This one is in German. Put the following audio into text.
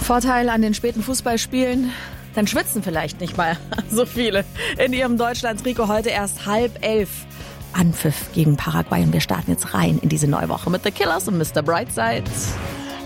Vorteil an den späten Fußballspielen, dann schwitzen vielleicht nicht mal so viele in ihrem Deutschland-Trikot. Heute erst 10:30 Anpfiff gegen Paraguay und wir starten jetzt rein in diese neue Woche mit The Killers und Mr. Brightside.